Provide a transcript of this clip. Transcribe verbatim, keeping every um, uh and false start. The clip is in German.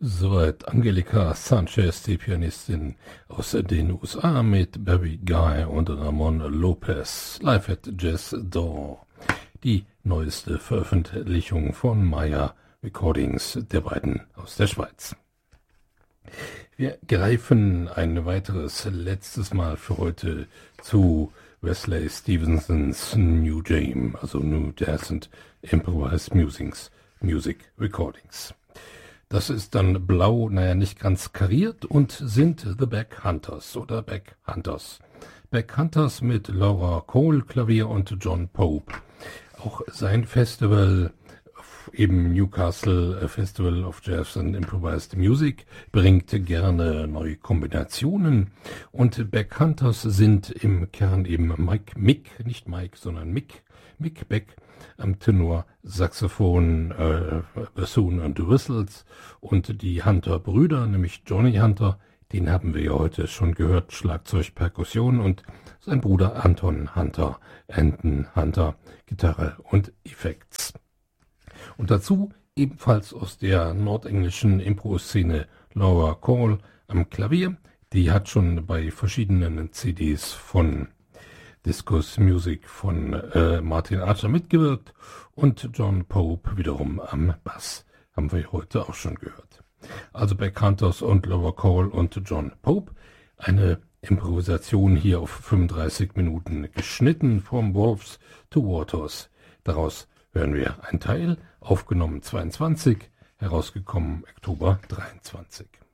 Soweit Angelika Sanchez, die Pianistin aus den U S A mit Barry Guy und Ramon Lopez, live at Jazz Door. Die neueste Veröffentlichung von Maya Recordings, der beiden aus der Schweiz. Wir greifen ein weiteres, letztes Mal für heute zu Wesley Stevensons New Jam, also New Jazz and Improvised Musings, Music Recordings. Das ist dann blau, naja, nicht ganz kariert und sind The Beck Hunters oder Beck Hunters. Beck Hunters mit Laura Cole, Klavier und John Pope. Auch sein Festival, eben Newcastle Festival of Jazz and Improvised Music, bringt gerne neue Kombinationen. Und Beck Hunters sind im Kern eben Mike, Mick, nicht Mike, sondern Mick, Mick Beck am Tenor, Saxophon, äh, Bassoon und Whistles und die Hunter-Brüder, nämlich Johnny Hunter, den haben wir ja heute schon gehört, Schlagzeug, Perkussion und sein Bruder Anton Hunter, Anton Hunter, Gitarre und Effects. Und dazu ebenfalls aus der nordenglischen Impro-Szene Laura Cole am Klavier, die hat schon bei verschiedenen C Ds von Discus Music von äh, Martin Archer mitgewirkt und John Pope wiederum am Bass. Haben wir heute auch schon gehört. Also Beck Hunters und Laura Cole und John Pope. Eine Improvisation hier auf fünfunddreißig Minuten geschnitten, from Wolves to Waters. Daraus hören wir ein Teil, aufgenommen zweiundzwanzig, herausgekommen Oktober dreiundzwanzig.